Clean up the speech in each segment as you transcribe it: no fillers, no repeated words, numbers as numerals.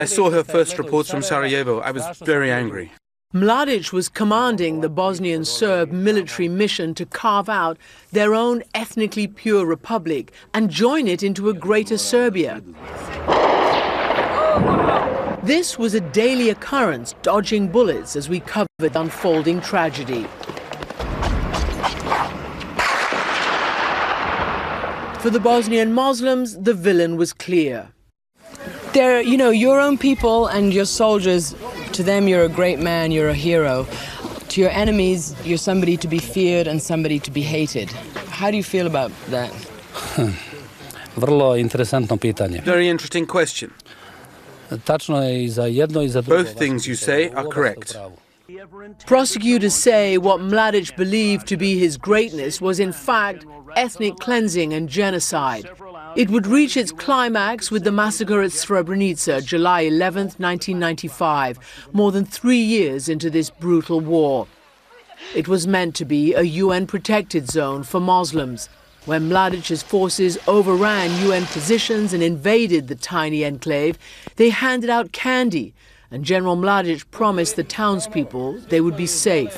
I saw her first reports from Sarajevo. I was very angry. Mladic was commanding the Bosnian Serb military mission to carve out their own ethnically pure republic and join it into a greater Serbia. This was a daily occurrence, dodging bullets as we covered the unfolding tragedy. For the Bosnian Muslims, the villain was clear. They're, your own people and your soldiers, to them you're a great man, you're a hero. To your enemies, you're somebody to be feared and somebody to be hated. How do you feel about that? Very interesting question. Both things you say are correct. Prosecutors say what Mladic believed to be his greatness was in fact ethnic cleansing and genocide. It would reach its climax with the massacre at Srebrenica, July 11, 1995, more than 3 years into this brutal war. It was meant to be a UN-protected zone for Muslims. When Mladic's forces overran UN positions and invaded the tiny enclave, they handed out candy, and General Mladic promised the townspeople they would be safe.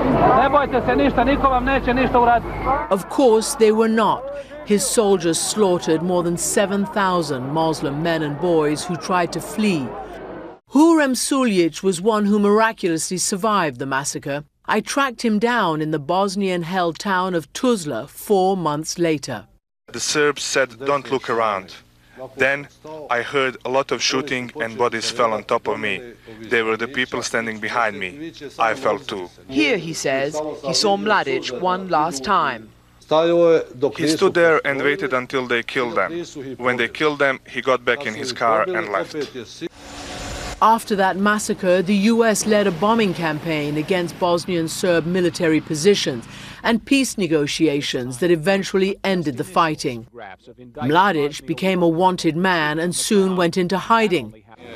Of course, they were not. His soldiers slaughtered more than 7,000 Muslim men and boys who tried to flee. Hurrem Suljic was one who miraculously survived the massacre. I tracked him down in the Bosnian-held town of Tuzla 4 months later. The Serbs said, "Don't look around." Then I heard a lot of shooting and bodies fell on top of me. They were the people standing behind me. I fell too. Here, he says, he saw Mladic one last time. He stood there and waited until they killed them. When they killed them, he got back in his car and left. After that massacre, the US led a bombing campaign against Bosnian Serb military positions and peace negotiations that eventually ended the fighting. Mladic became a wanted man and soon went into hiding.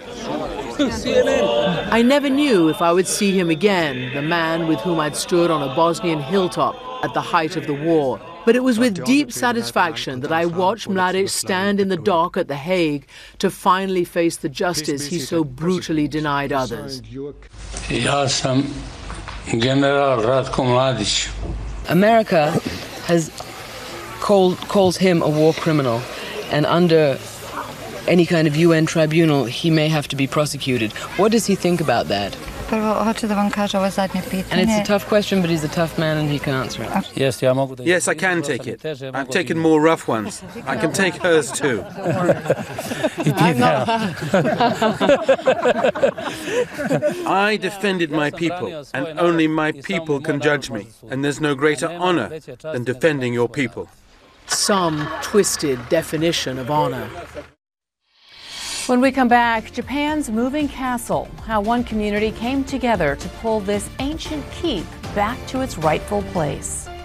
I never knew if I would see him again, the man with whom I'd stood on a Bosnian hilltop at the height of the war. But it was with deep satisfaction that I watched Mladic stand in the dock at The Hague to finally face the justice he so brutally denied others. America calls him a war criminal, and under any kind of UN tribunal, he may have to be prosecuted. What does he think about that? And it's a tough question, but he's a tough man and he can answer it. Yes, I can take it. I've taken more rough ones. I can take hers too. I defended my people, and only my people can judge me. And there's no greater honor than defending your people. Some twisted definition of honor. When we come back, Japan's moving castle, how one community came together to pull this ancient keep back to its rightful place.